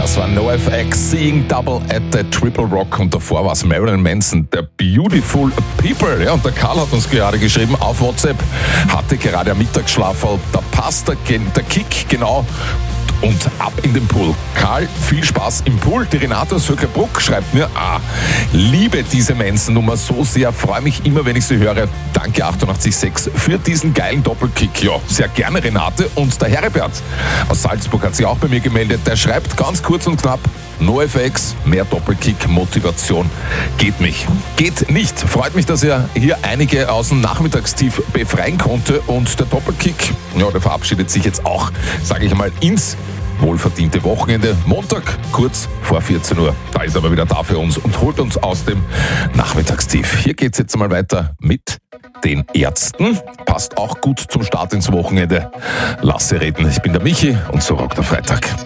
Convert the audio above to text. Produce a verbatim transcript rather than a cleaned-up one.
Das war NoFX, Seeing Double at the Triple Rock, und davor war es Marilyn Manson, der Beautiful People. Ja, und der Karl hat uns gerade geschrieben auf WhatsApp, hatte gerade einen Mittagsschlaf, da passt der, der Kick genau. Und ab in den Pool. Karl, viel Spaß im Pool. Die Renate aus Vöcklerbruck schreibt mir, ah, liebe diese Manson-Nummer so sehr, freue mich immer, wenn ich sie höre. Danke achtundachtzig Komma sechs für diesen geilen Doppelkick. Ja, sehr gerne, Renate. Und der Heribert aus Salzburg hat sich auch bei mir gemeldet. Der schreibt ganz kurz und knapp, NoFX, mehr Doppelkick, Motivation geht mich. Geht nicht. Freut mich, dass er hier einige aus dem Nachmittagstief befreien konnte, und der Doppelkick, ja, der verabschiedet sich jetzt auch, sage ich mal, ins wohlverdiente Wochenende. Montag, kurz vor vierzehn Uhr. Da ist er aber wieder da für uns und holt uns aus dem Nachmittagstief. Hier geht's jetzt mal weiter mit den Ärzten. Passt auch gut zum Start ins Wochenende. Lasse reden. Ich bin der Michi und so rockt der Freitag.